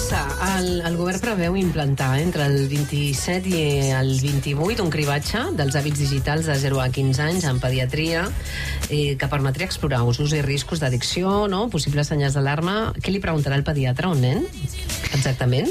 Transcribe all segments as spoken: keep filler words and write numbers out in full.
Luisa, el, el govern preveu implantar entre el vint-i-set i el vint-i-vuit un cribatge dels hàbits digitals de zero a quinze anys en pediatria eh, que permetria explorar usos i riscos d'addicció, no? Possibles senyals d'alarma. Què li preguntarà el pediatre a un nen? Exactament?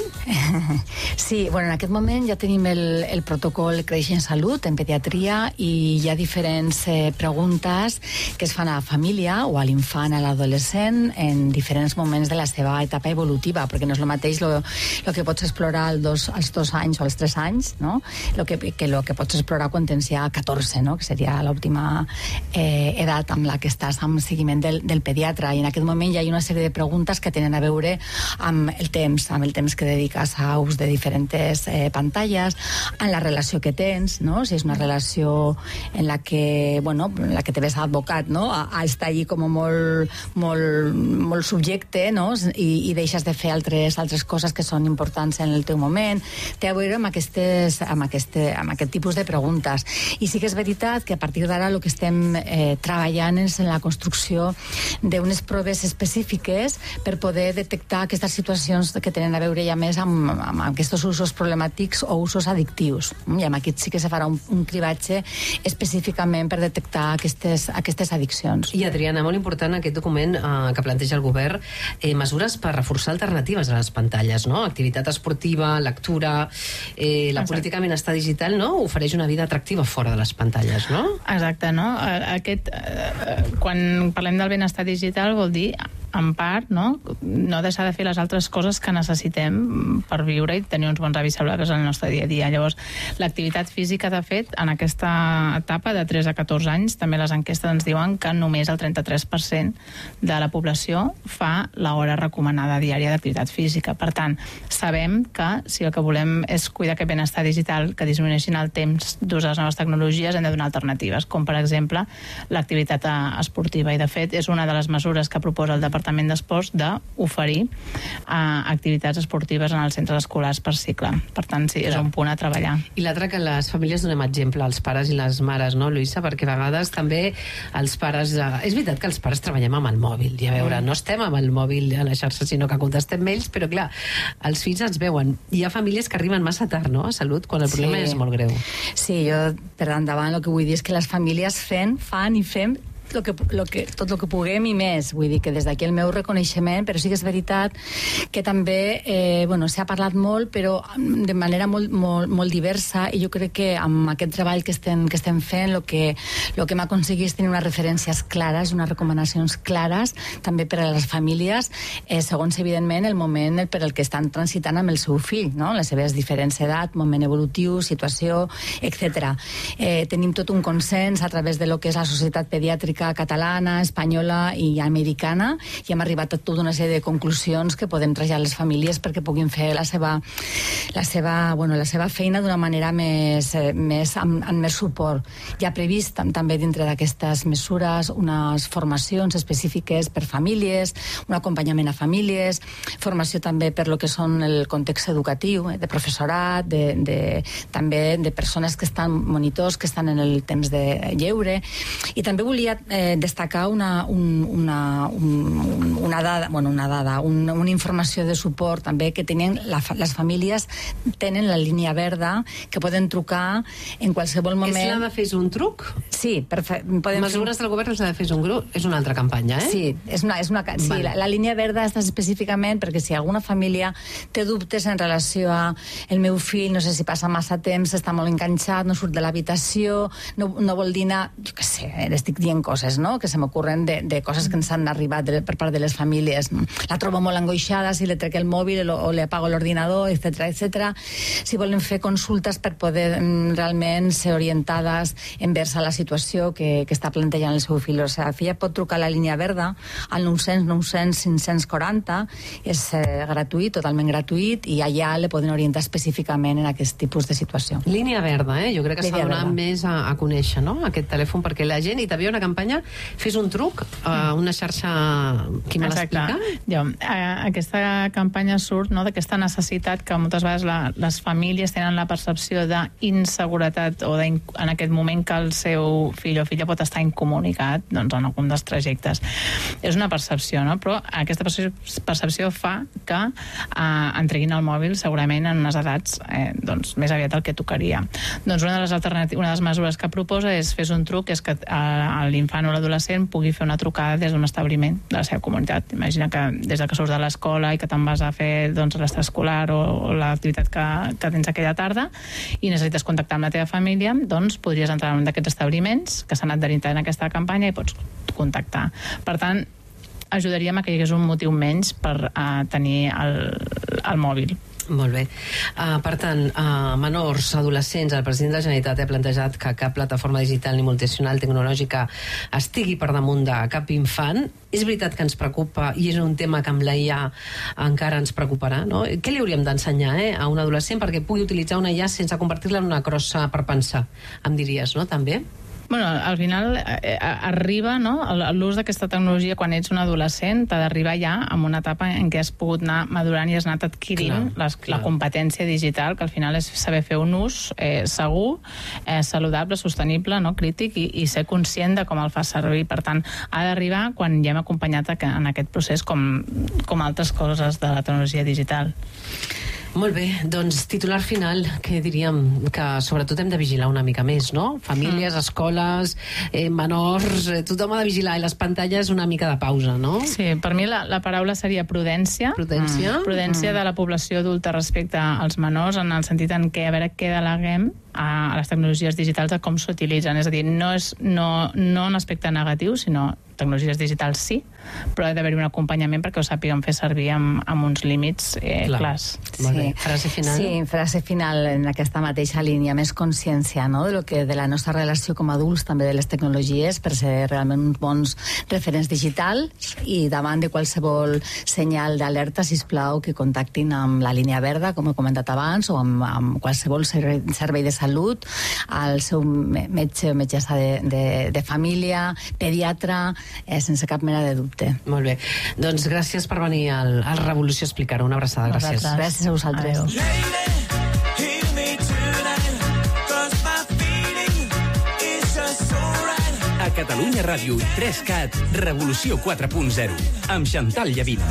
Sí, bueno, en aquest moment ja tenim el, el protocol Creix en Salut en pediatria i hi ha diferents eh, preguntes que es fan a la família o a l'infant, a l'adolescent en diferents moments de la seva etapa evolutiva, perquè no és el mateix lo, lo que pots explorar als dos, als dos anys o als tres anys, no? Lo que, que lo que pots explorar quan tens ja catorze, no? Que seria l'última eh, edat amb la que estàs amb seguiment del, del pediatre. I en aquest moment ja hi ha una sèrie de preguntes que tenen a veure amb el temps, amb el temps que dediques a ús de diferents eh, pantalles, en la relació que tens, no? Si és una relació en la que, bueno, en la que te ves advocat, no? A, a estar allí com molt, molt, molt subjecte, no? I, i deixes de fer altres, altres coses que són importants en el teu moment. Té a veure amb, aquestes, amb, aquest, amb aquest tipus de preguntes. I sí que és veritat que a partir d'ara el que estem eh, treballant és en la construcció d'unes proves específiques per poder detectar aquestes situacions que tenen a veure ja més amb, amb aquests usos problemàtics o usos addictius. I amb aquest sí que se farà un, un cribatge específicament per detectar aquestes, aquestes addiccions. I Adriana, molt important aquest document eh, que planteja el govern, eh, mesures per reforçar alternatives a les pantalles, no? Activitat esportiva, lectura, eh, la Exacte. política de benestar digital, no? Ofereix una vida atractiva fora de les pantalles, no? Exacte, no? Aquest, eh, quan parlem del benestar digital vol dir, en part, no? No deixar de fer les altres coses que necessitem per viure i tenir uns bons hàbits saludables en el nostre dia a dia. Llavors, l'activitat física, de fet, en aquesta etapa de tres a catorze anys, també les enquestes ens diuen que només el trenta-tres per cent de la població fa l'hora recomanada diària d'activitat física. Per tant, sabem que si el que volem és cuidar aquest benestar digital, que disminueixin el temps d'ús de les noves tecnologies, hem de donar alternatives, com per exemple l'activitat esportiva. I de fet, és una de les mesures que proposa el Departament d'Esports d'oferir uh, activitats esportives en els centres escolars per cicle. Per tant, sí, és un punt a treballar. I l'altre, que les famílies donem exemple als pares i les mares, no, Luisa? Perquè a vegades també els pares... Eh, és veritat que els pares treballem amb el mòbil, i a veure, no estem amb el mòbil a la xarxa, sinó que contestem mails, però clar, els fills ens veuen. Hi ha famílies que arriben massa tard, no?, a Salut, quan el problema sí. és molt greu. Sí, jo, per endavant, el que vull dir és que les famílies fent, fan i fem Lo que, lo que, tot el que puguem i més. Vull dir que des d'aquí el meu reconeixement, però sí que és veritat que també eh, bueno, s'ha parlat molt, però de manera molt, molt, molt diversa, i jo crec que amb aquest treball que estem, que estem fent el que, lo que hem aconseguit és tenir unes referències clares, unes recomanacions clares també per a les famílies, eh, segons evidentment el moment per el que estan transitant amb el seu fill, no? Les seves diferents edats, moment evolutiu, situació, etcètera. Eh, tenim tot un consens a través de lo que és la Societat Pediàtrica catalana, espanyola i americana, i hem arribat a tota una sèrie de conclusions que podem traslladar a les famílies perquè puguin fer la seva, la seva, bueno, la seva feina d'una manera més, més amb, amb més suport. Hi ha previst també dintre d'aquestes mesures unes formacions específiques per famílies, un acompanyament a famílies, formació també per lo que són el context educatiu, eh, de professorat, de, de, també de persones que estan monitors, que estan en el temps de lleure. I també volia Eh, destacar una, un, una, un, una dada, bueno, una dada, un, una informació de suport també que tenen la, les famílies tenen la línia verda que poden trucar en qualsevol moment. És la de Fes un truc? Sí, perfecte. Mesures del govern és la de Fes un grup, és una altra campanya, eh? Sí, és una, és una, sí vale. la, la línia verda està específicament perquè si alguna família té dubtes en relació a el meu fill, no sé si passa massa temps, està molt enganxat, no surt de l'habitació, no, no vol dinar, jo què sé, estic dient coses, no?, que se m'ocorren de, de coses que ens han arribat de, per part de les famílies. La trobo molt angoixada, si le trec el mòbil o, o le apago l'ordinador, etcètera, etcètera. Si volen fer consultes per poder mm, realment ser orientades envers a la situació que, que està plantejant el seu fill. O sigui, la filla pot trucar a la línia verda al nou cents nou cents cinc cents quaranta, és eh, gratuït, totalment gratuït, i allà le poden orientar específicament en aquest tipus de situació. Línia verda, eh? Jo crec que s'ha Línia donat verda. més a, a conèixer, no?, aquest telèfon, perquè la gent, i també hi ha una campanya campanya Fes un truc, uh, una xarxa... Qui me l'explica? Jo, aquesta campanya surt, no?, d'aquesta necessitat que moltes vegades la, les famílies tenen la percepció d'inseguretat o de, en aquest moment que el seu fill o filla pot estar incomunicat, doncs, en algun dels trajectes. És una percepció, no? Però aquesta percepció fa que eh, entreguin el mòbil segurament en unes edats eh, doncs, més aviat el que tocaria. Doncs una de les alternatives, una de les mesures que proposa és Fes un truc, és que eh, l'infant o l'adolescent pugui fer una trucada des d'un establiment de la seva comunitat. Imagina que des de que surts de l'escola i que te'n vas a fer doncs, l'extraescolar o, o l'activitat que, que tens aquella tarda i necessites contactar amb la teva família, doncs podries entrar en un d'aquests establiments que s'han adherit en aquesta campanya i pots contactar. Per tant, ajudaríem a que hi hagués un motiu menys per uh, tenir el, el mòbil. Molt bé. Uh, per tant, uh, menors, adolescents, el president de la Generalitat ha plantejat que cap plataforma digital ni multinacional tecnològica estigui per damunt de cap infant. És veritat que ens preocupa i és un tema que amb la I A encara ens preocuparà, no? Què li hauríem d'ensenyar eh, a un adolescent perquè pugui utilitzar una I A sense convertir-la en una crossa per pensar? Em diries, no?, també? Bueno, al final eh, arriba, no?, l'ús d'aquesta tecnologia quan ets un adolescent t'ha d'arribar ja en una etapa en què has pogut anar madurant i has anat adquirint clar, les, clar. la competència digital, que al final és saber fer un ús eh, segur, eh, saludable, sostenible, no?, crític i, i ser conscient de com el fa servir. Per tant, ha d'arribar quan ja hem acompanyat en aquest procés com, com altres coses de la tecnologia digital. Molt bé, doncs titular final, que diríem que sobretot hem de vigilar una mica més, no? Famílies, escoles, eh, menors, eh, tothom ha de vigilar i les pantalles una mica de pausa, no? Sí, per mi la, la paraula seria prudència. Prudència? Mm. Prudència mm. de la població adulta respecte als menors, en el sentit en què a veure què deleguem a, a les tecnologies digitals de com s'utilitzen. És a dir, no, és, no, no en aspecte negatiu, sinó tecnologies digitals sí, però ha d'haver-hi un acompanyament perquè ho sàpiguen fer servir amb, amb uns límits eh, Clar. clars. Molt bé. Frase final? Sí, frase final en aquesta mateixa línia, més consciència, no?, de, lo que, de la nostra relació com a adults, també de les tecnologies, per ser realment uns bons referents digitals i davant de qualsevol senyal d'alerta, sisplau, que contactin amb la línia verda, com he comentat abans, o amb, amb qualsevol servei, servei de salut, al seu metge o metgessa de, de, de família, pediatra, eh, sense cap mena de dubte. Molt bé. Doncs gràcies per venir al, al Revolució a explicar-ho. Una abraçada. Gràcies. Gràcies a vosaltres. A Catalunya Ràdio i tres cat, Revolució quatre punt zero, amb Chantal Llavina.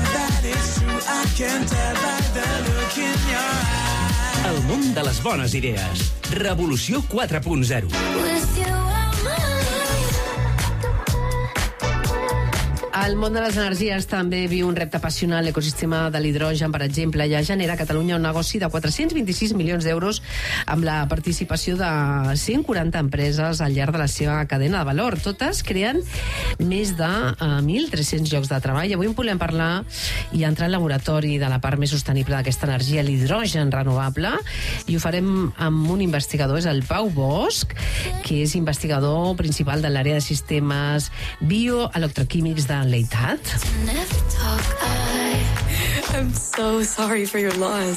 El món de les bones idees. Revolució quatre punt zero. El món de les energies també viu un repte passional. L'ecosistema de l'hidrogen, per exemple, ja genera a Catalunya un negoci de quatre-cents vint-i-sis milions d'euros amb la participació de cent quaranta empreses al llarg de la seva cadena de valor. Totes creen més de uh, mil tres-cents llocs de treball. Avui en volem parlar i entrar al laboratori de la part més sostenible d'aquesta energia, l'hidrogen renovable, i ho farem amb un investigador, és el Pau Bosch, que és investigador principal de l'àrea de sistemes bioelectroquímics de l'Eitat. I'm so sorry for your loss.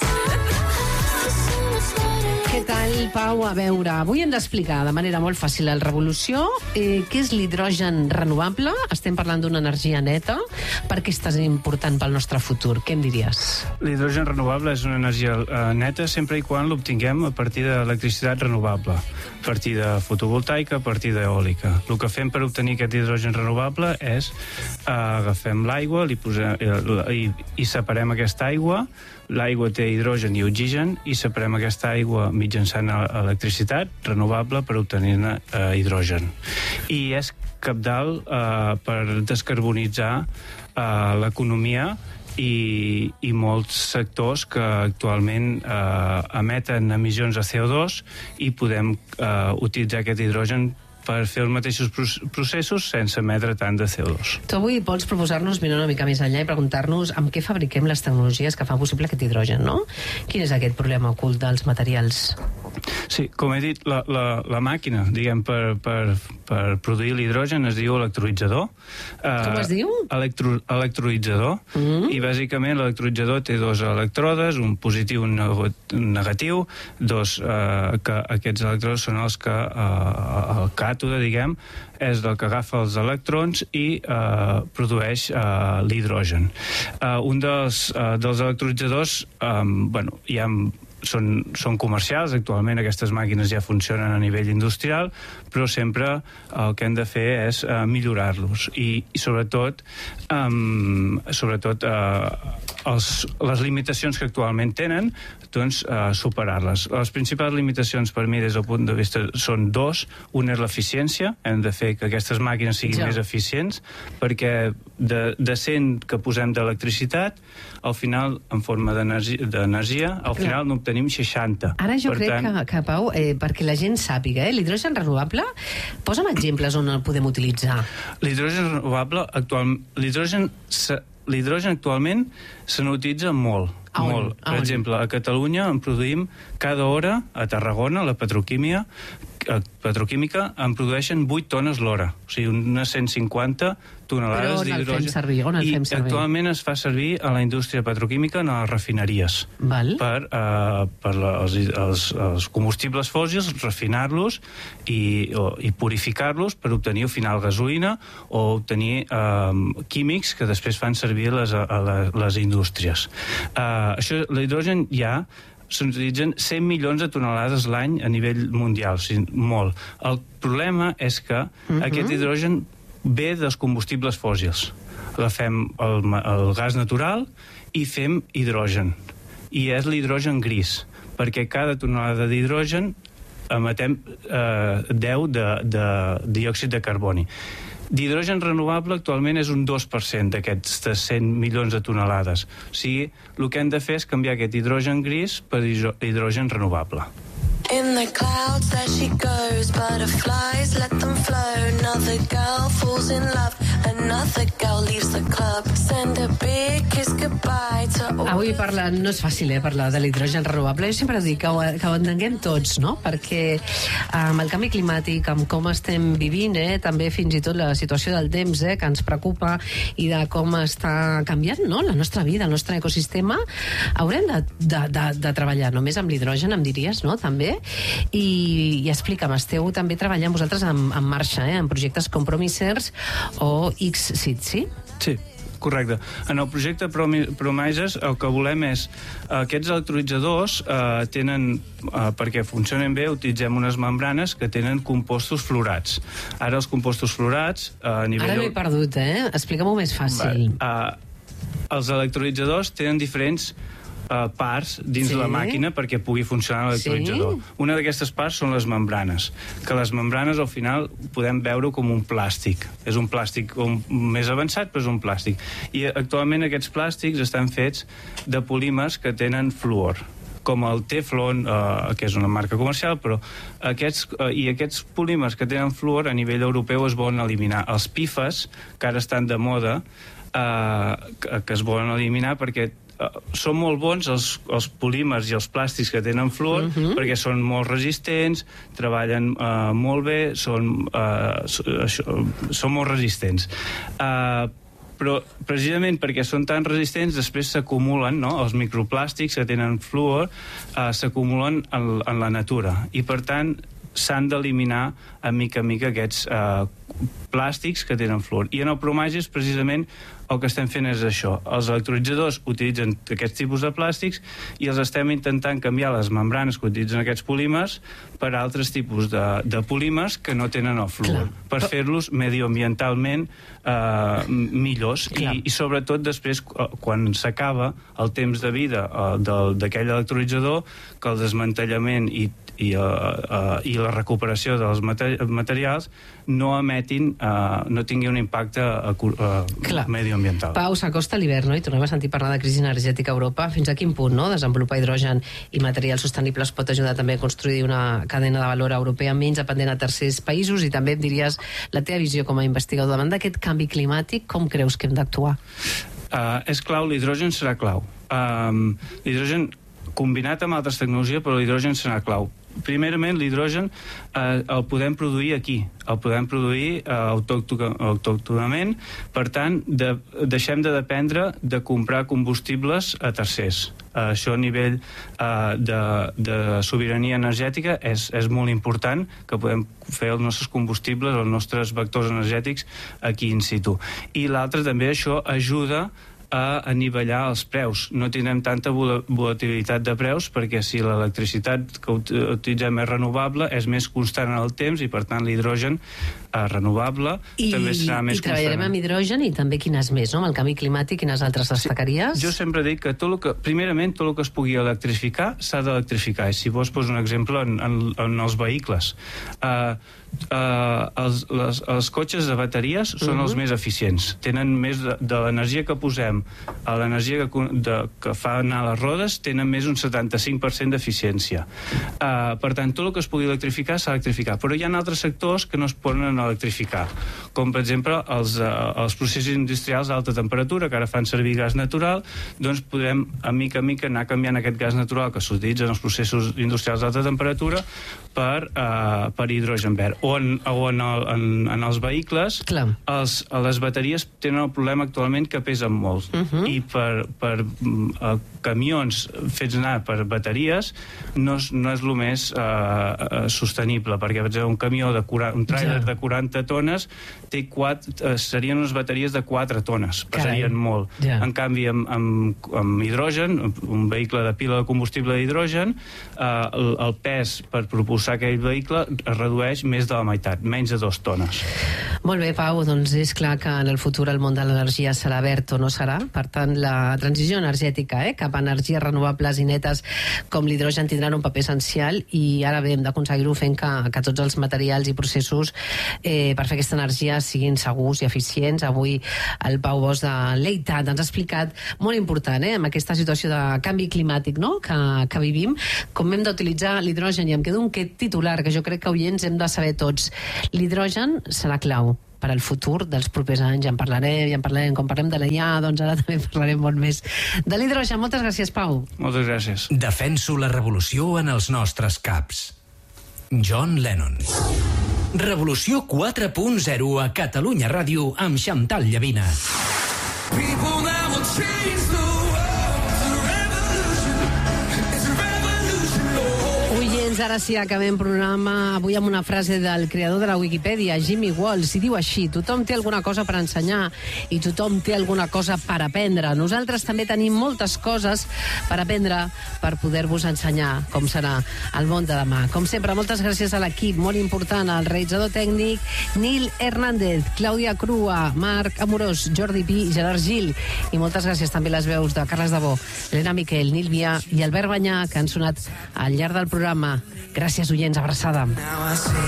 Què tal, Pau? A veure, avui hem d'explicar de manera molt fàcil al Revolució eh, què és l'hidrogen renovable. Estem parlant d'una energia neta. Per què és tan important pel nostre futur? Què em diries? L'hidrogen renovable és una energia eh, neta sempre i quan l'obtinguem a partir d'electricitat renovable, a partir de fotovoltaica, a partir d'eòlica. El que fem per obtenir aquest hidrogen renovable és eh, agafem l'aigua, li posem, eh, i, i separem aquesta aigua. L'aigua té hidrogen i oxigen i separem aquesta aigua mitjançant electricitat renovable per obtenir-ne eh, hidrogen. I és cabdal eh, per descarbonitzar eh, l'economia i, i molts sectors que actualment eh, emeten emissions de C O dos i podem eh, utilitzar aquest hidrogen per fer els mateixos processos sense emetre tant de C O dos. Tu avui pots proposar-nos mirar una mica més enllà i preguntar-nos amb què fabriquem les tecnologies que fan possible aquest hidrogen, no? Quin és aquest problema ocult dels materials? Sí, com he dit, la, la, la màquina, diguem, per, per, per produir l'hidrogen es diu electrolitzador. Com es diu? Electro, electrolitzador. Mm. I bàsicament l'electrolitzador té dos electrodes, un positiu i un negatiu, dos, eh, que aquests electrodes són els que, eh, el càtode, diguem, és el que agafa els electrons i eh, produeix eh, l'hidrogen. Eh, un dels, eh, dels electrolitzadors, eh, bueno, hi ha Són, són comercials, actualment aquestes màquines ja funcionen a nivell industrial, però sempre el que hem de fer és uh, millorar-los i, i sobretot, um, sobretot uh, els, les limitacions que actualment tenen, doncs uh, superar-les. Les principals limitacions per mi des del punt de vista són dos. Una és l'eficiència, hem de fer que aquestes màquines siguin ja. més eficients, perquè de, de cent que posem d'electricitat, al final, en forma d'energia, al final no obtenim seixanta. Ara jo per crec tant, que, que, Pau, eh, perquè la gent sàpiga, eh, l'hidrogen renovable, posa'm exemples on el podem utilitzar. L'hidrogen renovable, actual, l'hidrogen, l'hidrogen actualment se n'utilitza molt. A on? Molt. Per A on? exemple, a Catalunya en produïm cada hora, a Tarragona, la petroquímia, a petroquímica, en produeixen vuit tones l'hora, o sigui, unes cent cinquanta tonelades d'hidrogen. Però on el fem servir? On el I fem servir? actualment es fa servir a la indústria petroquímica en les refineries. Val. Per, uh, per la, els, els, els combustibles fòssils, refinar-los i, o, i purificar-los per obtenir al final gasolina o obtenir um, químics que després fan servir les, a, a les, les indústries. Uh, això, l'hidrogen ja s'utilitzen cent milions de tonelades l'any a nivell mundial, o sigui, molt. El problema és que uh-huh. aquest hidrogen ve dels combustibles fòssils. Agafem el, el gas natural i fem hidrogen. I és l'hidrogen gris, perquè cada tonelada d'hidrogen emetem eh, deu de, de diòxid de carboni. D'hidrogen renovable actualment és un dos per cent d'aquests cent milions de tonelades. O sigui, el que hem de fer és canviar aquest hidrogen gris per hidrogen renovable. In the clouds there she goes, butterflies let them flow. Another girl falls in love, another girl leaves the club. Send a big kiss goodbye to all. Avui parlar, no és fàcil, eh, parlar de l'hidrogen renovable. Jo sempre dic que ho, que ho entenguem tots, no? Perquè amb el canvi climàtic, amb com estem vivint, eh, també fins i tot la situació del temps, eh, que ens preocupa, i de com està canviant, no?, la nostra vida, el nostre ecosistema, haurem de, de, de, de treballar només amb l'hidrogen, em diries, no?, també. I, i explica'm, esteu també treballant vosaltres en, en marxa, eh, en projectes com Promisers o X-Sit, sí? Sí, correcte. En el projecte Promisers el que volem és aquests electrolitzadors eh, tenen, eh, perquè funcionen bé, utilitzem unes membranes que tenen compostos fluorats. Ara els compostos fluorats eh, a nivell... Ara m'he perdut, eh? Explica-m'ho més fàcil. Va, eh, els electrolitzadors tenen diferents Uh, parts dins sí. la màquina perquè pugui funcionar l'electrolitzador. Sí. Una d'aquestes parts són les membranes, que les membranes al final podem veure com un plàstic. És un plàstic un, més avançat, però és un plàstic. I actualment aquests plàstics estan fets de polímers que tenen fluor, com el Teflon, eh, que és una marca comercial, però aquests, eh, i aquests polímers que tenen fluor a nivell europeu es volen eliminar. Els P F A S, que ara estan de moda, eh, que, que es volen eliminar perquè Uh, són molt bons els, els polímers i els plàstics que tenen fluor, uh-huh. perquè són molt resistents, treballen uh, molt bé, són, uh, això, són molt resistents. Uh, però precisament perquè són tan resistents després s'acumulen, no? Els microplàstics que tenen fluor uh, s'acumulen en, en la natura i per tant s'han d'eliminar a mica a mica aquests uh, plàstics que tenen fluor. I en el Promisers precisament el que estem fent és això. Els electrolitzadors utilitzen aquests tipus de plàstics i els estem intentant canviar les membranes que utilitzen aquests polímers per altres tipus de, de polímers que no tenen el fluor, Clar. per fer-los medioambientalment eh, millors. I, I sobretot després, quan s'acaba el temps de vida eh, d'aquell electrolitzador, que el desmantellament i i, uh, uh, i la recuperació dels materials no emetin, uh, no tingui un impacte uh, uh, medioambiental. Pau, s'acosta l'hivern, no? I tornem a sentir parlar de crisi energètica a Europa. Fins a quin punt, no?, desenvolupar hidrogen i materials sostenibles pot ajudar també a construir una cadena de valor europea menys dependent a tercers països? I també em diries la teva visió com a investigador davant d'aquest canvi climàtic, com creus que hem d'actuar? Uh, és clau, l'hidrogen serà clau. Um, l'hidrogen combinat amb altres tecnologies, però l'hidrogen serà clau. primerament, l'hidrogen eh, el podem produir aquí, el podem produir eh, autòctonament, per tant, de, deixem de dependre de comprar combustibles a tercers. Uh, això a nivell uh, de, de sobirania energètica és, és molt important, que podem fer els nostres combustibles, els nostres vectors energètics aquí in situ. I l'altre també, això ajuda a anivellar els preus. No tindrem tanta volatilitat de preus, perquè si l'electricitat que utilitzem és renovable, és més constant en el temps, i per tant l'hidrogen és renovable, I, també serà més i treballarem constant. amb hidrogen, i també quines més, no? Amb el canvi climàtic, quines altres destacaries? Sí, jo sempre dic que, tot el que primerament, tot el que es pugui electrificar s'ha d'electrificar. I si vols poso un exemple en, en, en els vehicles. Uh, Uh, els, les, els cotxes de bateries són uh-huh. els més eficients, tenen més de, de l'energia que posem a l'energia que, de, que fa anar les rodes, tenen més un setanta-cinc per cent d'eficiència. Uh, per tant, tot el que es pugui electrificar s'ha d'electrificar, però hi ha altres sectors que no es poden electrificar, com per exemple els, uh, els processos industrials d'alta temperatura, que ara fan servir gas natural. Doncs podem a mica a mica anar canviant aquest gas natural que s'utilitza en els processos industrials d'alta temperatura per, uh, per hidrogen verd. O en, o en, el, en, en els vehicles, els, les bateries tenen el problema actualment que pesen molt. Uh-huh. I per, per uh, camions fets anar per bateries no és, no és el més uh, sostenible, perquè per exemple, un camió de quaranta, un tràiler ja. de quaranta tones té quatre, uh, serien unes bateries de quatre tones, pesarien Carai. molt. Ja. En canvi, amb, amb, amb hidrogen, un vehicle de pila de combustible d'hidrogen, uh, el, el pes per propulsar aquell vehicle es redueix més de la meitat, menys de dues tones. Molt bé, Pau, doncs és clar que en el futur el món de l'energia serà verd o no serà. Per tant, la transició energètica eh, cap a energies renovables i netes com l'hidrogen tindran un paper essencial, i ara bé, hem d'aconseguir-ho fent que, que tots els materials i processos eh, per fer aquesta energia siguin segurs i eficients. Avui el Pau Bosch de l'EITAT ens ha explicat molt important, eh, amb aquesta situació de canvi climàtic, no?, que, que vivim, com hem d'utilitzar l'hidrogen. I em quedo un titular que jo crec que oients hem de saber tots. L'hidrogen serà clau per al futur dels propers anys. Ja en parlarem, ja en parlarem. Quan parlem de l'E I A, doncs ara també parlarem molt més de l'hidrogen. Moltes gràcies, Pau. Moltes gràcies. Defenso la revolució en els nostres caps. John Lennon. Revolució quatre punt zero a Catalunya Ràdio amb Xantal Llavina. People that will change the Ara sí, acabem programa avui amb una frase del creador de la Wikipedia, Jimmy Wales, i diu així: tothom té alguna cosa per ensenyar i tothom té alguna cosa per aprendre. Nosaltres també tenim moltes coses per aprendre per poder-vos ensenyar com serà el món de demà. Com sempre, moltes gràcies a l'equip, molt important, al realitzador tècnic Nil Hernández, Clàudia Crua, Marc Amorós, Jordi Pi, Gerard Gil, i moltes gràcies també a les veus de Carles Dabó, Helena Miquel, Nil Vià i Albert Banyà, que han sonat al llarg del programa. Gràcies, oients, abraçada.